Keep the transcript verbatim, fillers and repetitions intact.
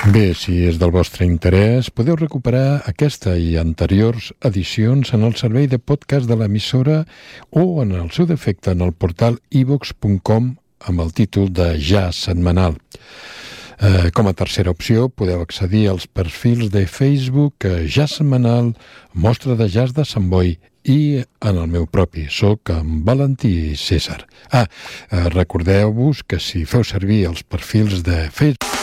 Bé, si és del vostre interès, podeu recuperar aquesta i anteriors edicions en el servei de podcast de l'emissora o, en el seu defecte, en el portal i vox punt com amb el títol de Ja Setmanal. Eh, com a tercera opció, podeu accedir als perfils de Facebook eh, Ja Setmanal, Mostra de Jazz de Sant Boi i en el meu propi, soc en Valentí César. Ah, eh, recordeu-vos que si feu servir els perfils de Facebook